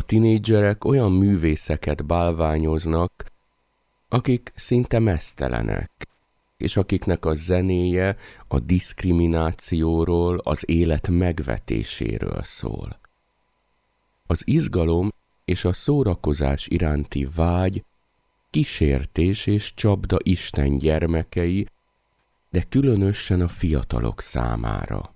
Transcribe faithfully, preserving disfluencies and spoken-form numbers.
tinédzserek olyan művészeket bálványoznak, akik szinte meztelenek, és akiknek a zenéje a diszkriminációról, az élet megvetéséről szól. Az izgalom és a szórakozás iránti vágy kísértés és csapda Isten gyermekei, de különösen a fiatalok számára.